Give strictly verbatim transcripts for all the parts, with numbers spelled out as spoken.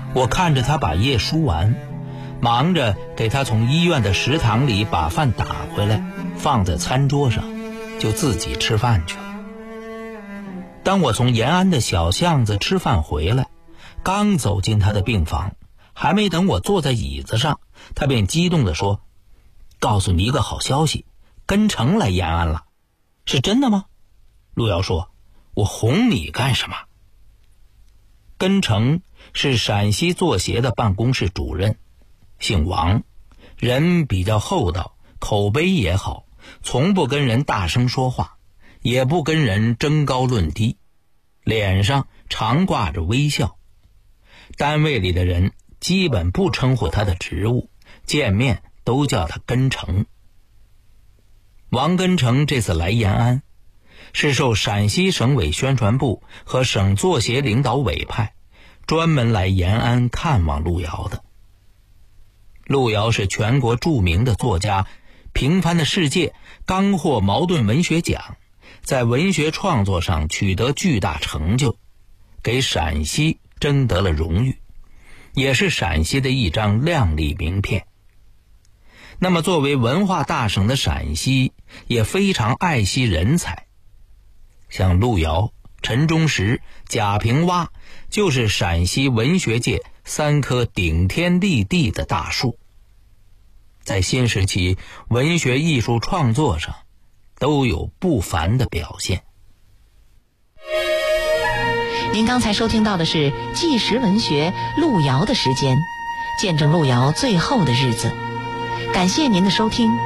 我看着他把夜输完，忙着给他从医院的食堂里把饭打回来，放在餐桌上，就自己吃饭去了。当我从延安的小巷子吃饭回来，刚走进他的病房，还没等我坐在椅子上，他便激动地说：“告诉你一个好消息，根成来延安了。”“是真的吗？”陆遥说。“我哄你干什么？”根成是陕西作协的办公室主任，姓王，人比较厚道，口碑也好，从不跟人大声说话，也不跟人争高论低，脸上常挂着微笑。单位里的人基本不称呼他的职务，见面都叫他根成。王根成这次来延安，是受陕西省委宣传部和省作协领导委派，专门来延安看望路遥的。路遥是全国著名的作家，平凡的世界刚获茅盾文学奖，在文学创作上取得巨大成就，给陕西争得了荣誉，也是陕西的一张亮丽名片。那么作为文化大省的陕西，也非常爱惜人才，像路遥、陈忠实、贾平凹就是陕西文学界三棵顶天立地的大树，在新时期文学艺术创作上都有不凡的表现。 您刚才收听到的是纪实文学路遥的时间，见证路遥最后的日子。感谢您的收听。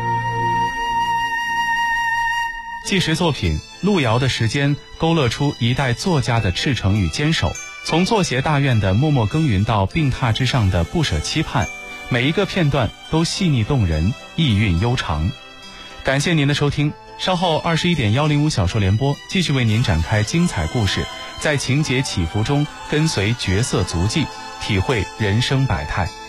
纪实作品《路遥的时间》勾勒出一代作家的赤诚与坚守，从作协大院的默默耕耘到病榻之上的不舍期盼，每一个片段都细腻动人，意蕴悠长。感谢您的收听，稍后二十一点幺零五小说联播继续为您展开精彩故事，在情节起伏中跟随角色足迹，体会人生百态。